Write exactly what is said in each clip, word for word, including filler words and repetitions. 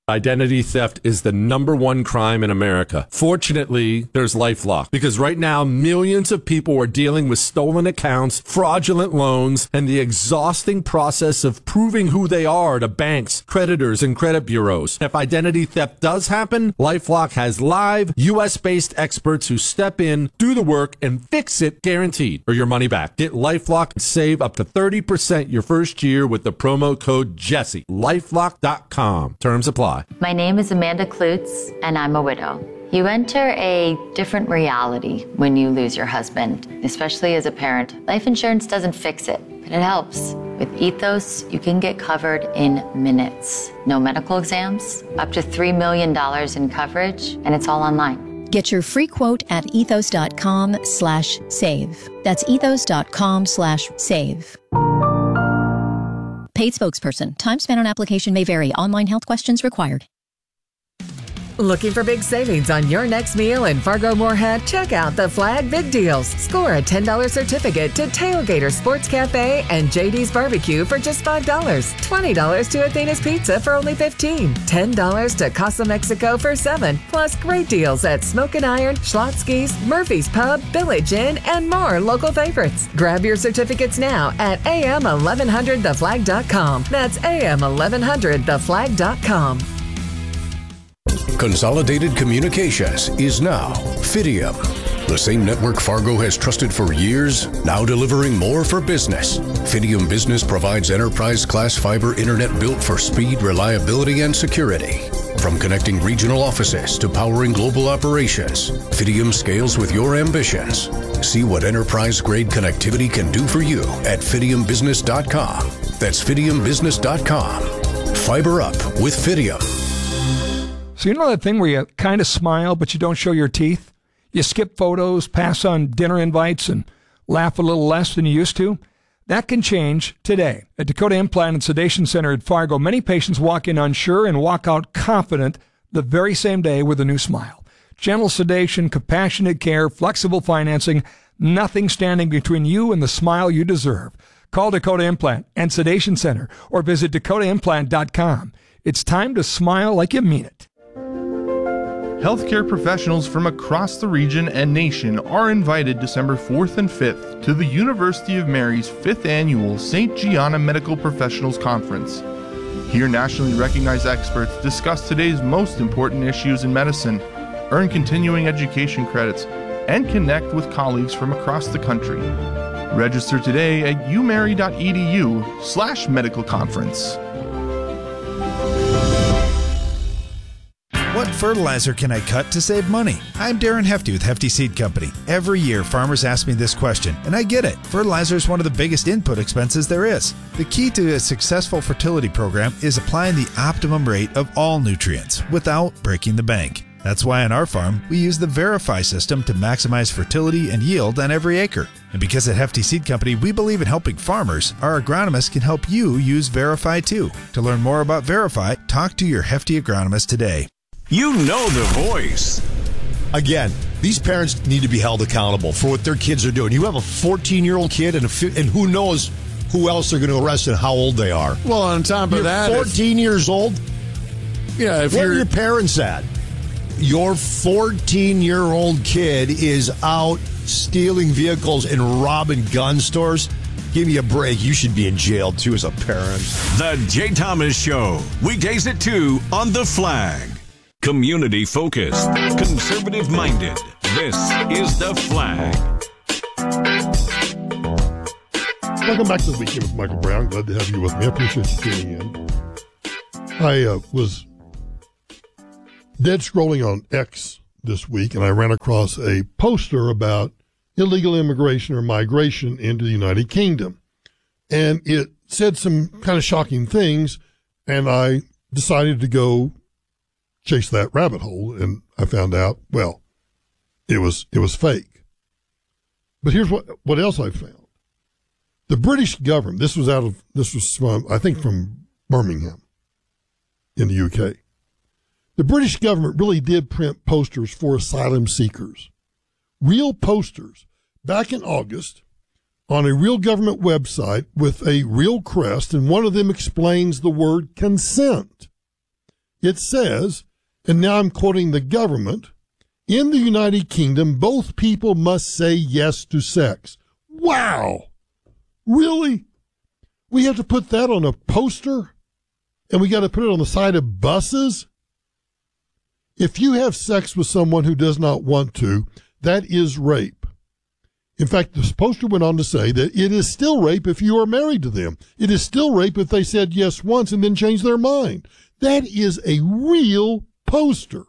Identity theft is the number one crime in America. Fortunately, there's LifeLock, because right now millions of people are dealing with stolen accounts, fraudulent loans, and the exhausting process of proving who they are to banks, creditors, and credit bureaus. If identity theft does happen, LifeLock has live U S based experts who step in, do the work, and fix it guaranteed, or your money back. Get LifeLock and save up to thirty percent your first year with the promo code Jesse. LifeLock dot com. Terms apply. My name is Amanda Klutz, and I'm a widow. You enter a different reality when you lose your husband, especially as a parent. Life insurance doesn't fix it, but it helps. With Ethos, you can get covered in minutes. No medical exams, up to three million dollars in coverage, and it's all online. Get your free quote at ethos.com slash save. That's ethos.com slash save. Paid spokesperson. Time spent on application may vary. Online health questions required. Looking for big savings on your next meal in Fargo-Moorhead? Check out the Flag Big Deals. Score a ten dollars certificate to Tailgater Sports Cafe and J D's Barbecue for just five dollars. twenty dollars to Athena's Pizza for only fifteen dollars. ten dollars to Casa Mexico for seven dollars. Plus great deals at Smoke and Iron, Schlotzsky's, Murphy's Pub, Village Inn, and more local favorites. Grab your certificates now at a m eleven hundred the flag dot com. That's a m eleven hundred the flag dot com. Consolidated Communications is now Fidium. The same network Fargo has trusted for years, now delivering more for business. Fidium Business provides enterprise-class fiber internet built for speed, reliability, and security. From connecting regional offices to powering global operations, Fidium scales with your ambitions. See what enterprise-grade connectivity can do for you at fidium business dot com. That's fidium business dot com. Fiber up with Fidium. So you know that thing where you kind of smile, but you don't show your teeth? You skip photos, pass on dinner invites, and laugh a little less than you used to? That can change today. At Dakota Implant and Sedation Center at Fargo, many patients walk in unsure and walk out confident the very same day with a new smile. Gentle sedation, compassionate care, flexible financing, nothing standing between you and the smile you deserve. Call Dakota Implant and Sedation Center or visit dakota implant dot com. It's time to smile like you mean it. Healthcare professionals from across the region and nation are invited December fourth and fifth to the University of Mary's fifth Annual Saint Gianna Medical Professionals Conference. Here, nationally recognized experts discuss today's most important issues in medicine, earn continuing education credits, and connect with colleagues from across the country. Register today at umary.edu slash medical conference. What fertilizer can I cut to save money? I'm Darren Hefty with Hefty Seed Company. Every year, farmers ask me this question, and I get it. Fertilizer is one of the biggest input expenses there is. The key to a successful fertility program is applying the optimum rate of all nutrients without breaking the bank. That's why on our farm, we use the Verify system to maximize fertility and yield on every acre. And because at Hefty Seed Company, we believe in helping farmers, our agronomists can help you use Verify too. To learn more about Verify, talk to your Hefty agronomist today. You know the voice. Again, these parents need to be held accountable for what their kids are doing. You have a fourteen-year-old kid, and, a, and who knows who else they're going to arrest and how old they are. Well, on top of you're that... fourteen if, years old? Yeah, if Where you're... are your parents at? Your fourteen-year-old kid is out stealing vehicles and robbing gun stores? Give me a break. You should be in jail, too, as a parent. The Jay Thomas Show. Weekdays at two on The Flag. Community focused, conservative minded. This is The Flag. Welcome back to the Weekend with Michael Brown. Glad to have you with me. I appreciate you tuning in. I uh, was dead scrolling on X this week, and I ran across a poster about illegal immigration or migration into the United Kingdom. And it said some kind of shocking things, and I decided to go chase that rabbit hole, and I found out, well, it was it was fake. But here's what what else I found. The British government, this was out of this was from, I think from Birmingham in the U K. The British government really did print posters for asylum seekers. Real posters back in August on a real government website with a real crest, and one of them explains the word consent. It says, and now I'm quoting the government, in the United Kingdom, both people must say yes to sex. Wow! Really? We have to put that on a poster? And we got to put it on the side of buses? If you have sex with someone who does not want to, that is rape. In fact, the poster went on to say that it is still rape if you are married to them. It is still rape if they said yes once and then changed their mind. That is a real poster.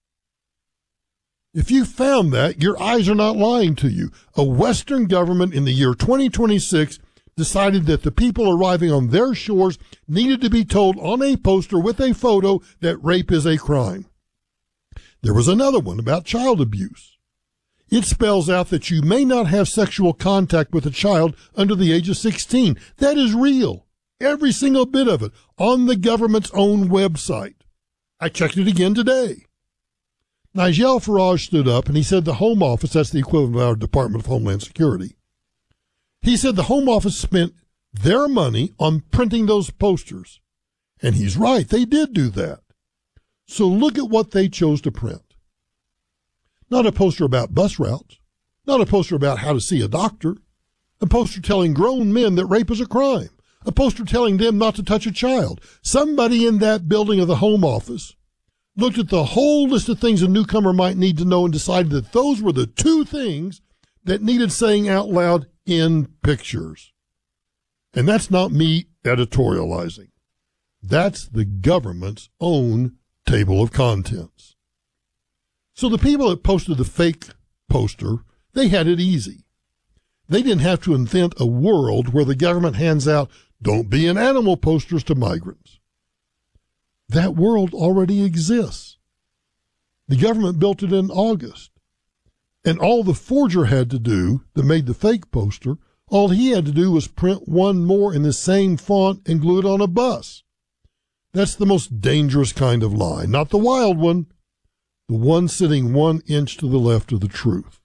If you found that, your eyes are not lying to you. A Western government in the year twenty twenty-six decided that the people arriving on their shores needed to be told on a poster with a photo that rape is a crime. There was another one about child abuse. It spells out that you may not have sexual contact with a child under the age of sixteen. That is real. Every single bit of it on the government's own website. I checked it again today. Nigel Farage stood up and he said the Home Office, that's the equivalent of our Department of Homeland Security, he said the Home Office spent their money on printing those posters. And he's right, they did do that. So look at what they chose to print. Not a poster about bus routes, not a poster about how to see a doctor, a poster telling grown men that rape is a crime, a poster telling them not to touch a child. Somebody in that building of the Home Office looked at the whole list of things a newcomer might need to know and decided that those were the two things that needed saying out loud in pictures. And that's not me editorializing. That's the government's own table of contents. So the people that posted the fake poster, they had it easy. They didn't have to invent a world where the government hands out "don't be an animal" posters to migrants. That world already exists. The government built it in August. And all the forger had to do that made the fake poster, all he had to do was print one more in the same font and glue it on a bus. That's the most dangerous kind of lie, not the wild one, the one sitting one inch to the left of the truth.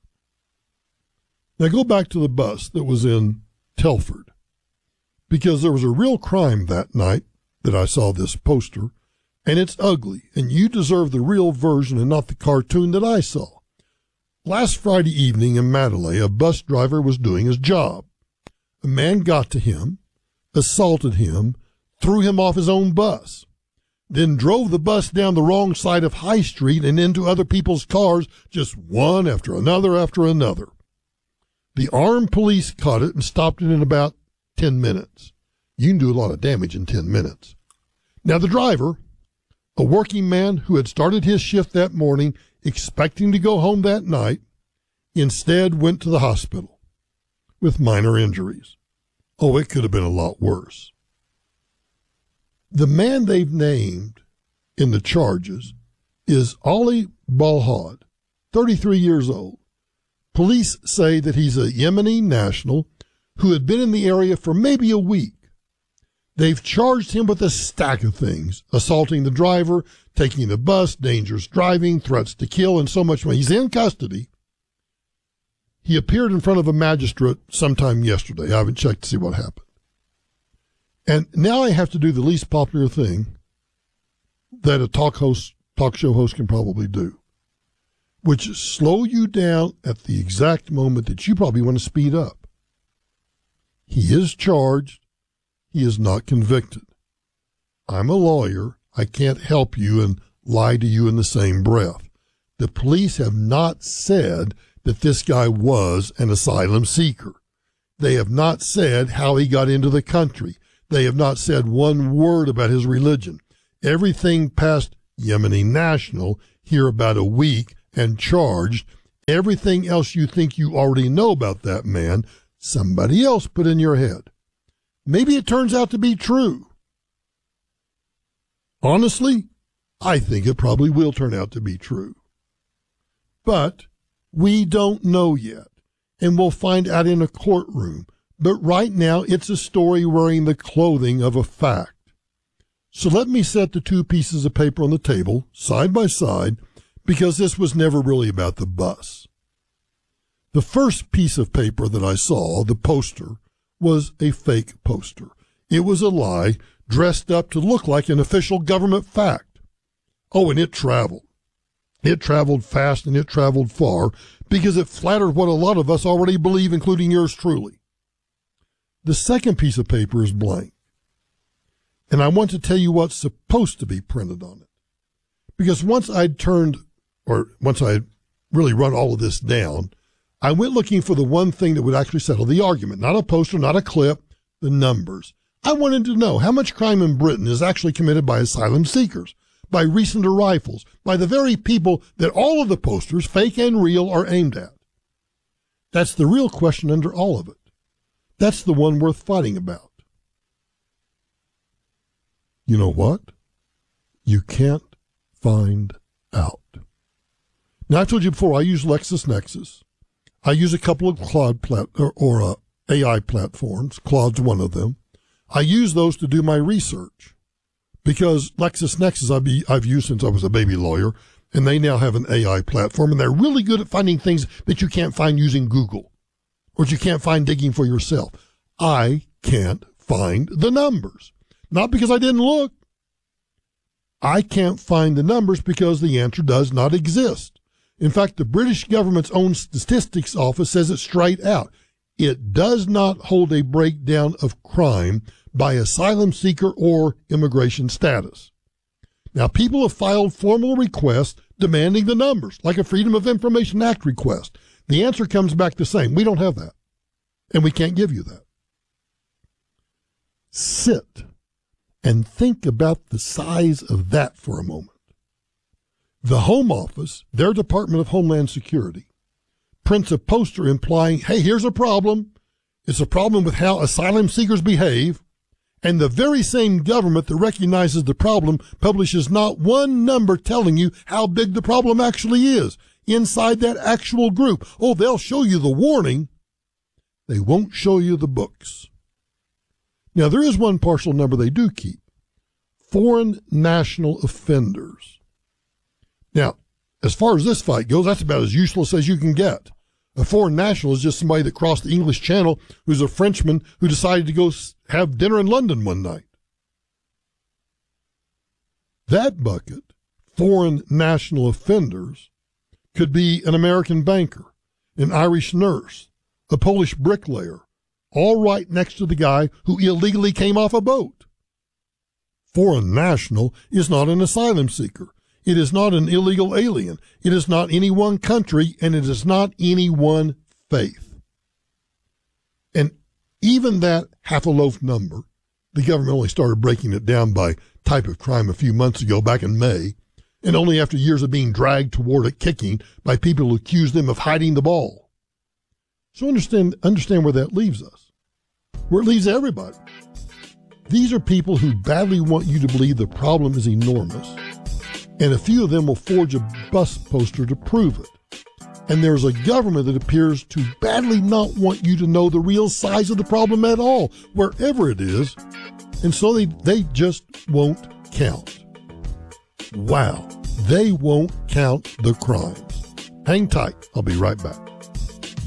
Now go back to the bus that was in Telford, because there was a real crime that night that I saw this poster, and it's ugly, and you deserve the real version and not the cartoon that I saw. Last Friday evening in Madeley, a bus driver was doing his job. A man got to him, assaulted him, threw him off his own bus, then drove the bus down the wrong side of High Street and into other people's cars, just one after another after another. The armed police caught it and stopped it in about ten minutes. You can do a lot of damage in ten minutes. Now the driver, a working man who had started his shift that morning expecting to go home that night, instead went to the hospital with minor injuries. Oh, it could have been a lot worse. The man they've named in the charges is Ali Balhad, thirty-three years old. Police say that he's a Yemeni national who had been in the area for maybe a week. They've charged him with a stack of things: assaulting the driver, taking the bus, dangerous driving, threats to kill, and so much more. He's in custody. He appeared in front of a magistrate sometime yesterday. I haven't checked to see what happened. And now I have to do the least popular thing that a talk host, talk show host can probably do, which is slow you down at the exact moment that you probably want to speed up. He is charged. He is not convicted. I'm a lawyer. I can't help you and lie to you in the same breath. The police have not said that this guy was an asylum seeker. They have not said how he got into the country. They have not said one word about his religion. Everything past Yemeni national, here about a week, and charged. Everything else you think you already know about that man, somebody else put in your head. Maybe it turns out to be true. Honestly, I think it probably will turn out to be true. But we don't know yet, and we'll find out in a courtroom. But right now, it's a story wearing the clothing of a fact. So let me set the two pieces of paper on the table, side by side, because this was never really about the bus. The first piece of paper that I saw, the poster, was a fake poster. It was a lie dressed up to look like an official government fact. Oh, and it traveled. It traveled fast and it traveled far because it flattered what a lot of us already believe, including yours truly. The second piece of paper is blank. And I want to tell you what's supposed to be printed on it. Because once I'd turned, or once I'd really run all of this down, I went looking for the one thing that would actually settle the argument. Not a poster, not a clip, the numbers. I wanted to know how much crime in Britain is actually committed by asylum seekers, by recent arrivals, by the very people that all of the posters, fake and real, are aimed at. That's the real question under all of it. That's the one worth fighting about. You know what? You can't find out. Now, I told you before, I use LexisNexis. I use a couple of Claude plat- or, or uh, A I platforms. Claude's one of them. I use those to do my research because LexisNexis I've, be, I've used since I was a baby lawyer, and they now have an A I platform, and they're really good at finding things that you can't find using Google or that you can't find digging for yourself. I can't find the numbers. Not because I didn't look. I can't find the numbers because the answer does not exist. In fact, the British government's own statistics office says it straight out. It does not hold a breakdown of crime by asylum seeker or immigration status. Now, people have filed formal requests demanding the numbers, like a Freedom of Information Act request. The answer comes back the same. We don't have that, and we can't give you that. Sit and think about the size of that for a moment. The Home Office, their Department of Homeland Security, prints a poster implying, hey, here's a problem. It's a problem with how asylum seekers behave. And the very same government that recognizes the problem publishes not one number telling you how big the problem actually is inside that actual group. Oh, they'll show you the warning. They won't show you the books. Now, there is one partial number they do keep. Foreign national offenders. Now, as far as this fight goes, that's about as useless as you can get. A foreign national is just somebody that crossed the English Channel who's a Frenchman who decided to go have dinner in London one night. That bucket, foreign national offenders, could be an American banker, an Irish nurse, a Polish bricklayer, all right next to the guy who illegally came off a boat. Foreign national is not an asylum seeker. It is not an illegal alien. It is not any one country, and it is not any one faith. And even that half a loaf number, the government only started breaking it down by type of crime a few months ago, back in May, and only after years of being dragged toward it kicking by people who accuse them of hiding the ball. So understand, understand where that leaves us, where it leaves everybody. These are people who badly want you to believe the problem is enormous, and a few of them will forge a bus poster to prove it. And there's a government that appears to badly not want you to know the real size of the problem at all, wherever it is, and so they, they just won't count. Wow, they won't count the crimes. Hang tight. I'll be right back.